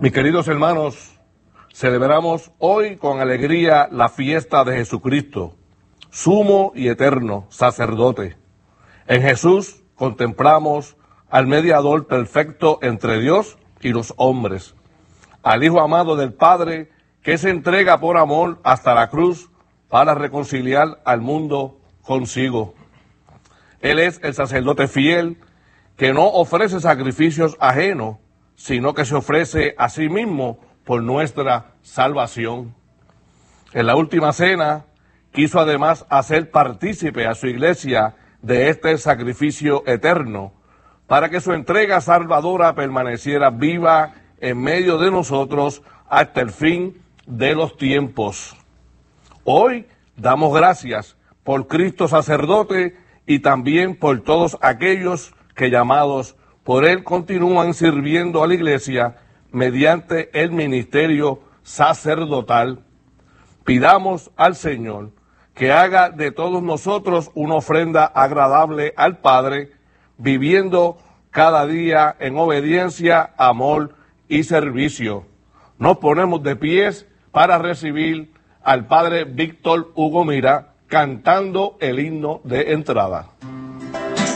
Mis queridos hermanos, celebramos hoy con alegría la fiesta de Jesucristo, sumo y eterno sacerdote. En Jesús contemplamos al mediador perfecto entre Dios y los hombres, al Hijo amado del Padre que se entrega por amor hasta la cruz para reconciliar al mundo consigo. Él es el sacerdote fiel que no ofrece sacrificios ajenos, sino que se ofrece a sí mismo por nuestra salvación. En la última cena quiso además hacer partícipe a su iglesia de este sacrificio eterno, para que su entrega salvadora permaneciera viva en medio de nosotros hasta el fin de los tiempos. Hoy damos gracias por Cristo sacerdote y también por todos aquellos que, llamados por Él, continúan sirviendo a la Iglesia mediante el ministerio sacerdotal. Pidamos al Señor que haga de todos nosotros una ofrenda agradable al Padre, viviendo cada día en obediencia, amor y servicio. Nos ponemos de pies para recibir al Padre Víctor Hugo Mira cantando el himno de entrada.